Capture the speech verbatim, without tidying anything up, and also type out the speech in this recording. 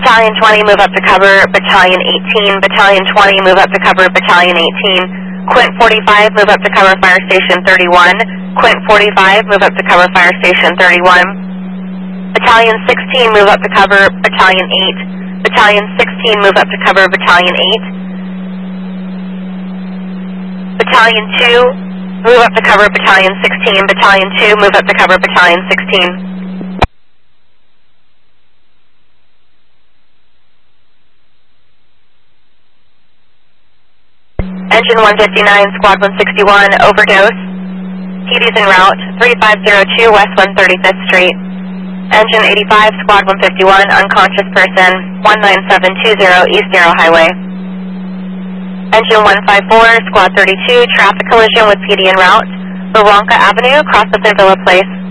Battalion twenty, move up to cover. Battalion eighteen, Battalion twenty, move up to cover. Battalion eighteen. Quint forty-five, move up to cover. Fire Station thirty-one. Quint forty-five, move up to cover. Fire Station thirty-one. Battalion sixteen, move up to cover. Battalion eight. Battalion sixteen, move up to cover. Battalion eight. Battalion two, move up to cover. Battalion sixteen. Battalion two, move up to cover. Battalion sixteen. Engine one fifty-nine, Squad one sixty-one, overdose. T D's en route, three five zero two West one thirty-fifth Street. Engine eighty-five, Squad one fifty-one, unconscious person, one nine seven two zero East Narrow Highway. Engine one fifty-four, Squad thirty-two, traffic collision with P D en route, Baranca Avenue, across the Villa Place.